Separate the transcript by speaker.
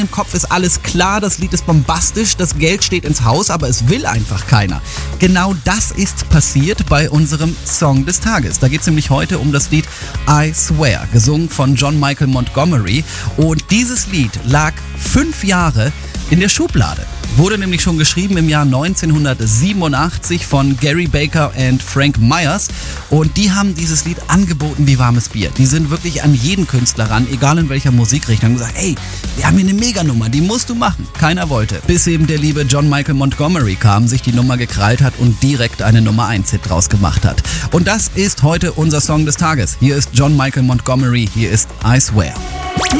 Speaker 1: Im Kopf ist alles klar, das Lied ist bombastisch, das Geld steht ins Haus, aber es will einfach keiner. Genau das ist passiert bei unserem Song des Tages. Da geht es nämlich heute um das Lied I Swear, gesungen von John Michael Montgomery. Und dieses Lied lag 5 Jahre in der Schublade. Wurde nämlich schon geschrieben im Jahr 1987 von Gary Baker und Frank Myers. Und die haben dieses Lied angeboten wie warmes Bier. Die sind wirklich an jeden Künstler ran, egal in welcher Musikrichtung, und gesagt, ey, wir haben hier eine Meganummer, die musst du machen. Keiner wollte. Bis eben der liebe John Michael Montgomery kam, sich die Nummer gekrallt hat und direkt eine Nummer 1 Hit draus gemacht hat. Und das ist heute unser Song des Tages. Hier ist John Michael Montgomery, hier ist I Swear.